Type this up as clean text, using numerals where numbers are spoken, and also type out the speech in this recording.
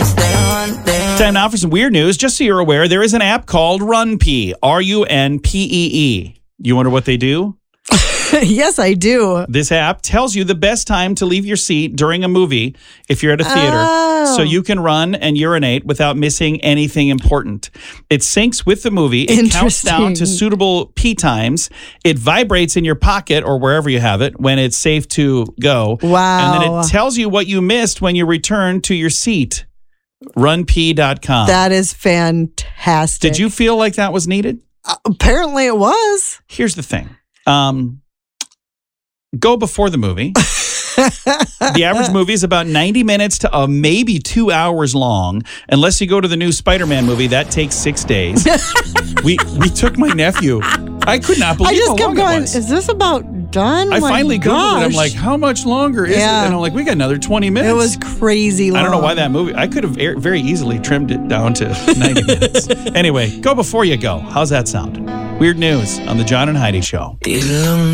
Time now for some weird news. Just so you're aware, there is an app called RunPee, RUNPEE. You wonder what they do? Yes, I do. This app tells you the best time to leave your seat during a movie if you're at a theater, so you can run and urinate without missing anything important. It syncs with the movie. It counts down to suitable pee times. It vibrates in your pocket or wherever you have it when it's safe to go. Wow. And then it tells you what you missed when you return to your seat. RunPee.com. That is fantastic. Did you feel like that was needed? Apparently it was. Here's the thing. Go before the movie. The average movie is about 90 minutes to maybe 2 hours long, unless you go to the new Spider-Man movie. That takes 6 days. we took my nephew. I could not believe how long it was. Is this about done? I finally Googled it. I'm like, how much longer is it? And I'm like, we got another 20 minutes. It was crazy long. I don't know why that movie. I could have very easily trimmed it down to 90 minutes. Anyway, go before you go. How's that sound? Weird news on the John and Heidi Show.